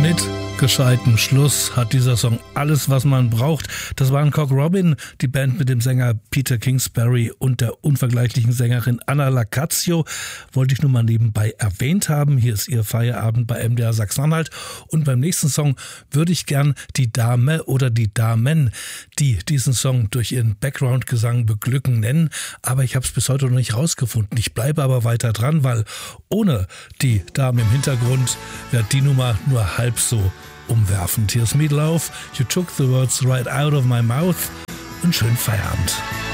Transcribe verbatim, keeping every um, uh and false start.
Mit gescheitem Schluss hat dieser Song alles, was man braucht. Das waren Cock Robin, die Band mit dem Sänger Peter Kingsbury und der unvergleichlichen Sängerin Anna Lacazio. Wollte ich nur mal nebenbei erwähnt haben. Hier ist ihr Feierabend bei M D R Sachsen-Anhalt. Und beim nächsten Song würde ich gern die Dame oder die Damen, die diesen Song durch ihren Background-Gesang beglücken, nennen. Aber ich habe es bis heute noch nicht rausgefunden. Ich bleibe aber weiter dran, weil ohne die Dame im Hintergrund wird die Nummer nur halb so umwerfend. Hier ist Meat Loaf, You Took the Words Right Out of My Mouth und schönen Feierabend.